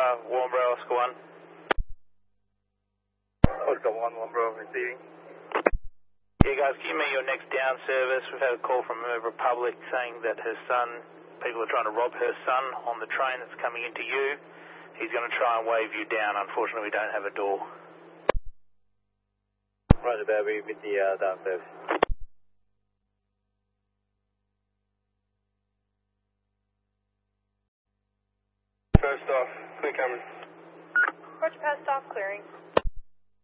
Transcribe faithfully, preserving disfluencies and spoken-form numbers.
uh, Warnbro, Oscar one. Oscar one, Warnbro, receiving. Yeah, guys, give me your next down service. We've had a call from Merv Republic saying that her son, people are trying to rob her son on the train that's coming into you. He's going to try and wave you down. Unfortunately, we don't have a door. Roger, baby, with the uh, down service. First off, clear cameras. Roger, passed off, clearing.